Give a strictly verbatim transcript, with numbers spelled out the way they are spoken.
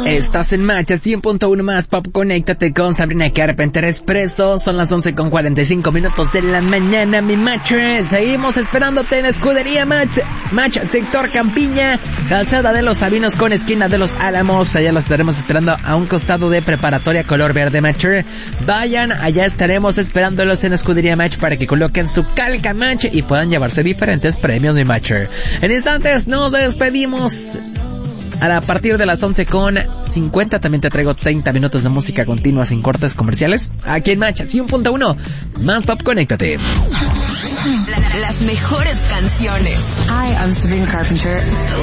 Estás en Match, cien punto uno más Pop. Conéctate con Sabrina Carpenter Expreso. Son las once con cuarenta y cinco minutos de la mañana, mi Matcher. Seguimos esperándote en Escudería Match, Match Sector Campiña, Calzada de los Sabinos con esquina de los Álamos. Allá los estaremos esperando a un costado de Preparatoria Color Verde, Matcher. Vayan, allá estaremos esperándolos en Escudería Match para que coloquen su calca Match y puedan llevarse diferentes premios, mi Matcher. En instantes nos despedimos. A partir de las once con cincuenta también te traigo treinta minutos de música continua sin cortes comerciales. Aquí en Match, cien punto uno más Pop. Conéctate. Las mejores canciones. Hi, I'm Sabrina Carpenter.